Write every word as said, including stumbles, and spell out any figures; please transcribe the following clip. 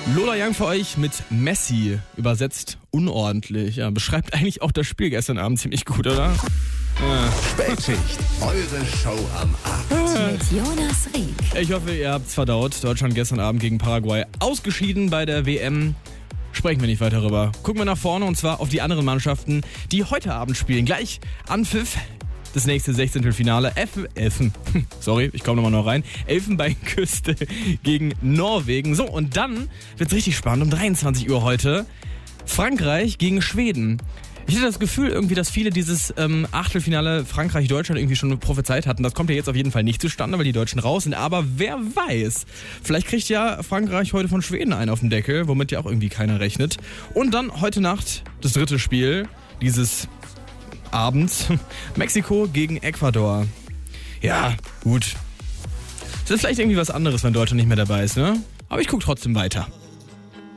Lola Young für euch mit Messi, übersetzt unordentlich. Ja, beschreibt eigentlich auch das Spiel gestern Abend ziemlich gut, oder? Ja. Spätschicht, eure Show am Abend. Mit Jonas Rieck. Ich hoffe, ihr habt's verdaut. Deutschland gestern Abend gegen Paraguay ausgeschieden bei der W M. Sprechen wir nicht weiter darüber. Gucken wir nach vorne und zwar auf die anderen Mannschaften, die heute Abend spielen. Gleich Anpfiff. Das nächste Sechzehntelfinale. F- Elfen. Sorry, ich komme nochmal noch rein. Elfenbeinküste gegen Norwegen. So, und dann wird's richtig spannend. Um dreiundzwanzig Uhr heute. Frankreich gegen Schweden. Ich hatte das Gefühl irgendwie, dass viele dieses ähm, Achtelfinale Frankreich-Deutschland irgendwie schon prophezeit hatten. Das kommt ja jetzt auf jeden Fall nicht zustande, weil die Deutschen raus sind. Aber wer weiß, vielleicht kriegt ja Frankreich heute von Schweden einen auf den Deckel, womit ja auch irgendwie keiner rechnet. Und dann heute Nacht das dritte Spiel dieses Abends. Mexiko gegen Ecuador. Ja, gut. Das ist vielleicht irgendwie was anderes, wenn Deutschland nicht mehr dabei ist, ne? Aber ich gucke trotzdem weiter.